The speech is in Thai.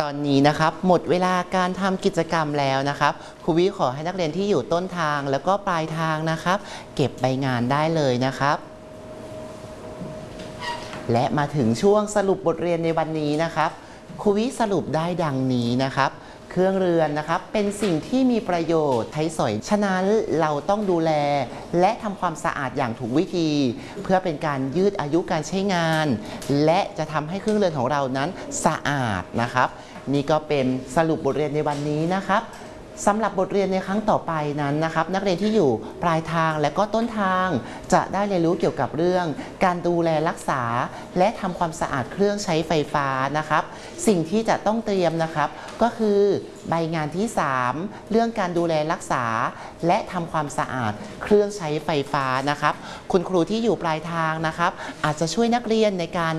อนนี้นะครับหมดเวลาการทำกิจกรรมแล้วนะครับครูวิขอให้นักเรียนที่อยู่ต้นทางแล้วก็ปลายทางนะครับเก็บใบงานได้เลยนะครับและมาถึงช่วงสรุปบทเรียนในวันนี้นะครับครูวิสรุปได้ดังนี้นะครับเครื่องเรือนนะครับเป็นสิ่งที่มีประโยชน์ใช้สอยฉะนั้นเราต้องดูแลและทำความสะอาดอย่างถูกวิธีเพื่อเป็นการยืดอายุการใช้งานและจะทำให้เครื่องเรือนของเรานั้นสะอาดนะครับนี่ก็เป็นสรุปบทเรียนในวันนี้นะครับสำหรับบทเรียนในครั้งต่อไปนั้นนะครับนักเรียนที่อยู่ปลายทางและก็ต้นทางจะได้เรียนรู้เกี่ยวกับเรื่องการดูแลรักษาและทำความสะอาดเครื่องใช้ไฟฟ้านะครับสิ่งที่จะต้องเตรียมนะครับก็คือใบงานที่3เรื่องการดูแลรักษาและทำความสะอาดเครื่องใช้ไฟฟ้านะครับคุณครูที่อยู่ปลายทางนะครับอาจจะช่วยนักเรียนในการ